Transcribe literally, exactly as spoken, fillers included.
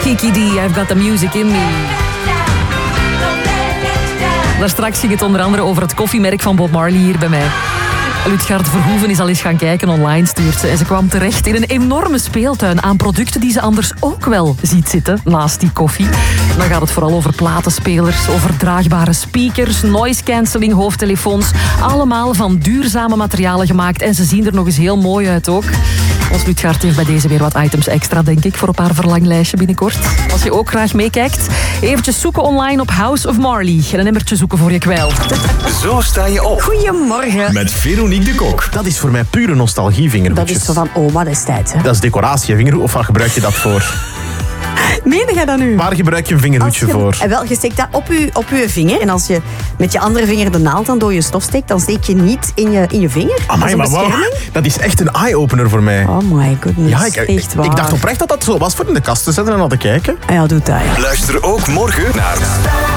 Kiki D, I've got the music in me. Daar straks ging het onder andere over het koffiemerk van Bob Marley hier bij mij. Lutgaard Verhoeven is al eens gaan kijken online, stuurt ze. En ze kwam terecht in een enorme speeltuin aan producten die ze anders ook wel ziet zitten, naast die koffie. Dan gaat het vooral over platenspelers, over draagbare speakers, noise cancelling, hoofdtelefoons. Allemaal van duurzame materialen gemaakt. En ze zien er nog eens heel mooi uit ook. Ons Lutgaard heeft bij deze weer wat items extra, denk ik, voor op haar verlanglijstje binnenkort. Als je ook graag meekijkt, eventjes zoeken online op House of Marley. En een emmertje zoeken voor je kwijl. Zo sta je op. Goedemorgen. Met Veronique de Kok. Dat is voor mij pure nostalgie, vingerhoedjes. Dat is zo van oma destijds. Hè? Dat is decoratie, vingerhoed. Of waar gebruik je dat voor? Meende jij dat nu? Waar gebruik je een vingerhoedje Als je, voor? eh, Wel, je steekt dat op je, op je vinger. En als je met je andere vinger de naald dan door je stof steekt, dan steek je niet in je, in je vinger. Amai, dat is maar een wow, bescherming. dat is echt een eye-opener voor mij. Oh my goodness, Ja, ik, ik, echt waar. ik dacht oprecht dat dat zo was voor in de kast te zetten en al te kijken. Ah ja, doe dat. Ja. Luister ook morgen naar